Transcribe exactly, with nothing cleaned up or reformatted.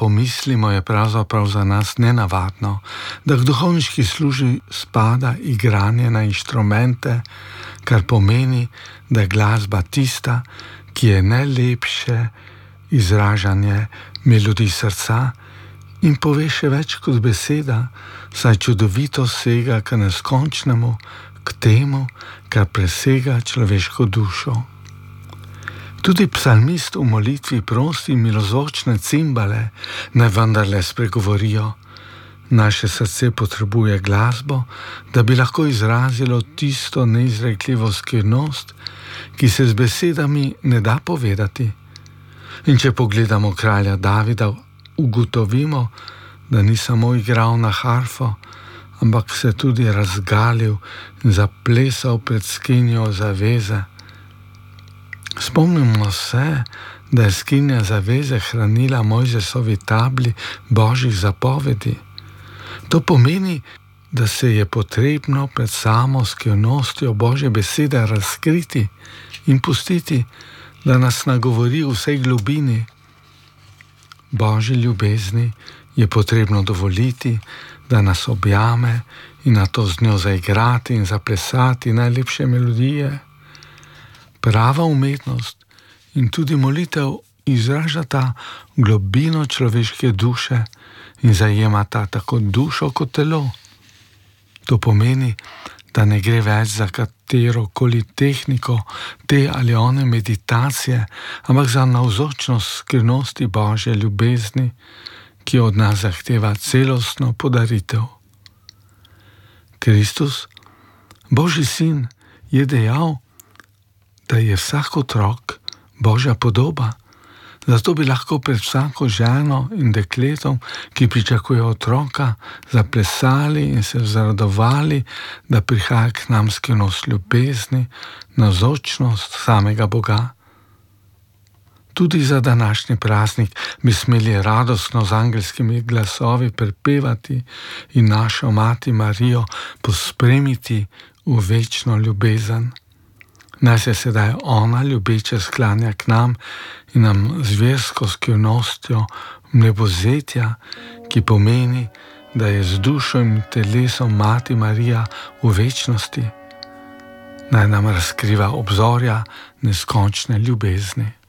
pomislimo, je pravzaprav za nas nenavadno, da k duhovniški službi spada igranje na inštrumente, kar pomeni, da je glasba tista, ki je najlepše izražanje melodij srca in pove še več kot beseda, saj čudovito sega k neskončnemu, k temu, kar presega človeško dušo. Tudi psalmist v molitvi prosi milozvočne cimbale, naj vendarle spregovorijo. Naše srce potrebuje glasbo, da bi lahko izrazilo tisto neizrekljivo skrivnost, ki se z besedami ne da povedati. In če pogledamo kralja Davida, ugotovimo, da ni samo igral na harfo, ampak se tudi razgalil in zaplesal pred skrinjo zaveze. Spomnimo se, da je skrinja zaveze hranila Mojzesovi tabli Božjih zapovedi. To pomeni, da se je potrebno pred samo skrivnostjo Božje besede razkriti in pustiti, da nas nagovori v vsej globini. Božji ljubezni je potrebno dovoliti, da nas objame in nato z njo zaigrati in zaplesati najlepše melodije. Prava umetnost in tudi molitev izražata globino človeške duše in zajemata tako dušo kot telo. To pomeni, da ne gre več za katero koli tehniko te ali one meditacije, ampak za navzočnost skrivnosti Božje ljubezni, ki od nas zahteva celostno podaritev. Kristus, Božji sin, je dejal, da je vsak otrok Božja podoba. Zato bi lahko pred vsako ženo in dekletom, ki pričakuje otroka, zaplesali in se zaradovali, da prihaja k nam skrivnost ljubezni, navzočnost samega Boga. Tudi za današnji praznik bi smeli radostno z angelskimi glasovi prepevati in našo mati Marijo pospremiti v večno ljubezen. Naj se sedaj ona ljubeče sklanja k nam in nam z versko skrivnostjo vnebovzetja, ki pomeni, da je z dušo in telesom mati Marija v večnosti, naj nam razkriva obzorja neskončne ljubezni.